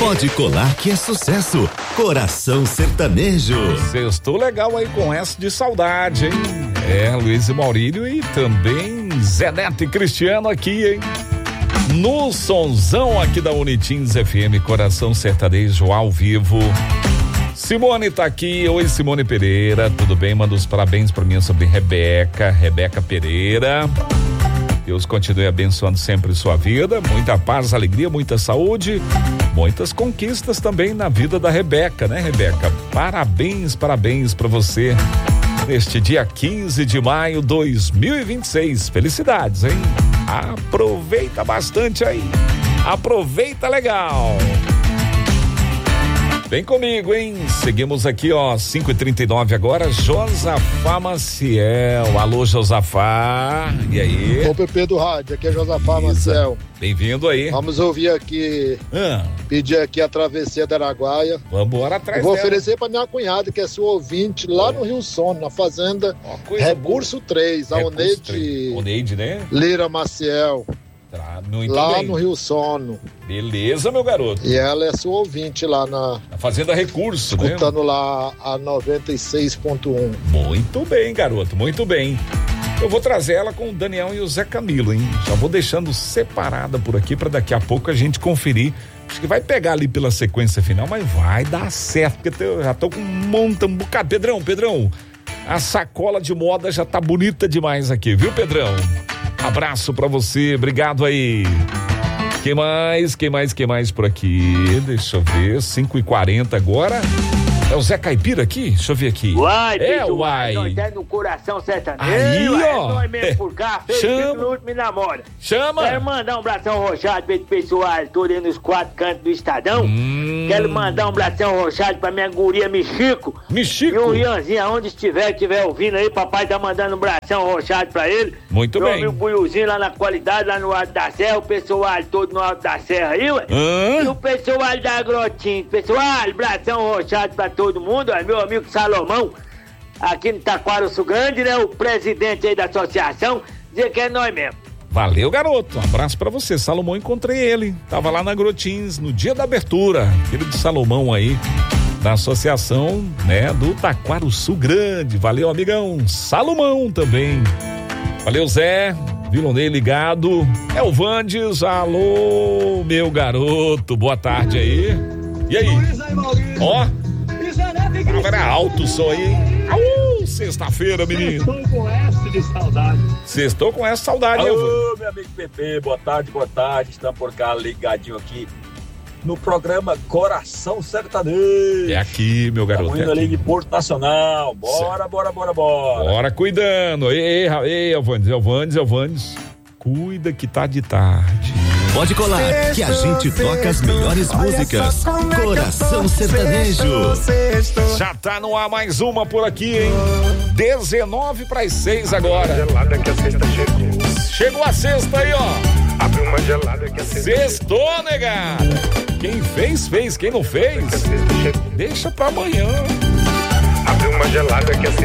Pode colar que é sucesso. Coração Sertanejo. Sextou legal aí com essa de saudade, hein? Luiz e Maurílio e também Zé Neto e Cristiano aqui, hein? No sonzão aqui da Unitins FM, Coração Sertanejo ao vivo. Simone tá aqui. Oi, Simone Pereira, tudo bem? Manda os parabéns pra mim sobre Rebeca Pereira. Deus continue abençoando sempre sua vida, muita paz, alegria, muita saúde, muitas conquistas também na vida da Rebeca, né, Rebeca? Parabéns pra você neste dia 15 de maio de 2026. Felicidades, hein? Aproveita bastante aí. Aproveita legal. Vem comigo, hein? Seguimos aqui, ó, 5h39 agora, Josafá Maciel. Alô, Josafá. E aí? Ô, Pepe do rádio, aqui é Josafá Maciel. Bem-vindo aí. Vamos ouvir aqui, pedir aqui a travessia da Araguaia. Vamos embora atrás Eu vou dela. oferecer pra minha cunhada, que é sua ouvinte, lá no Rio Sono, na fazenda Recurso 3, a Oneide, né? Lira Maciel. Tá, muito lá bem. No Rio Sono. Beleza, meu garoto. E ela é sua ouvinte lá na Fazenda Recurso, escutando né? lá a 96.1. Muito bem, garoto, muito bem. Eu vou trazer ela com o Daniel e o Zé Camilo, hein? Já vou deixando separada por aqui para daqui a pouco a gente conferir. Acho que vai pegar ali pela sequência final, mas vai dar certo, porque eu já tô com um bocado. Pedrão, a sacola de moda já tá bonita demais aqui, viu, Pedrão? Abraço pra você, obrigado aí. Quem mais por aqui? Deixa eu ver, 5h40 agora. É o Zé Caipira aqui? Deixa eu ver aqui. Uai, uai. Nós é no Coração Sertanejo. Aí, ó. É nós mesmo por cá, fez 5 minutos me namora. Chama. Quero mandar um abração rochado pra esse pessoal todo aí nos 4 cantos do Estadão. Quero mandar um abração rochado pra minha guria Michico. E o Rianzinho, aonde estiver ouvindo aí, papai tá mandando um abração rochado pra ele. Muito bem. Meu buiuzinho lá na qualidade, lá no Alto da Serra, o pessoal todo no Alto da Serra aí, ué. E o pessoal da Grotinho. Pessoal, abração rochado pra todo mundo, ó, meu amigo Salomão, aqui no Taquaruçu Grande, né? O presidente aí da associação, dizer que é nós mesmo. Valeu, garoto. Um abraço pra você. Salomão, encontrei ele. Tava lá na Grotins, no dia da abertura. Filho de Salomão aí, da associação, né? Do Taquaruçu Grande. Valeu, amigão. Salomão também. Valeu, Zé. Vilonei ligado. É o Vandes. Alô, meu garoto. Boa tarde aí. E aí? Ó. Era alto o som aí. Sexta-feira, menino. Sextou com essa de saudade. Sextou com essa saudade, Alô, meu amigo Pepe, boa tarde. Estamos por cá ligadinho aqui no programa Coração Sertanejo. É aqui, meu garoto. Estamos indo ali de Porto Nacional. Bora. Bora cuidando. Ei, Alvandes. Cuida que tá de tarde. Pode colar que a gente toca as melhores músicas. Coração Sertanejo. Já tá no ar mais uma por aqui, hein? 5:55 agora. Chegou a sexta aí, ó. Abre uma gelada que a Sextou, negada. Quem fez. Quem não fez, deixa pra amanhã. Abre uma gelada que a